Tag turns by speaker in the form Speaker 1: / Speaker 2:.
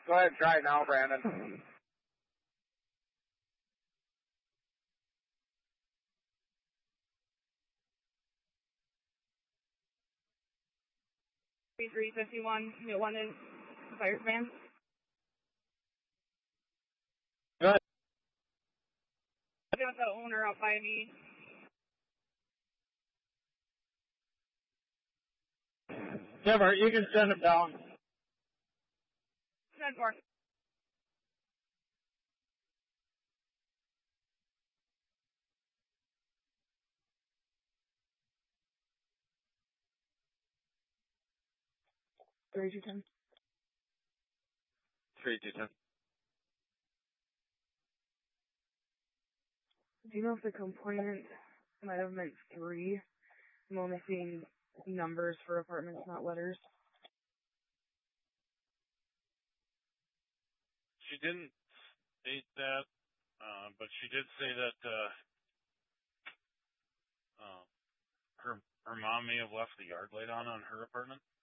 Speaker 1: Go ahead and try it now, Brandon.
Speaker 2: 3351 New London Fire Command.
Speaker 1: Good.
Speaker 2: I got the owner up by me.
Speaker 1: Yeah, Bart, you can send him down.
Speaker 2: Send more.
Speaker 1: Three two ten.
Speaker 2: Do you know if the complainant might have meant 3? I'm only seeing numbers for apartments, not letters.
Speaker 3: She didn't state that, but she did say that her mom may have left the yard light on her apartment.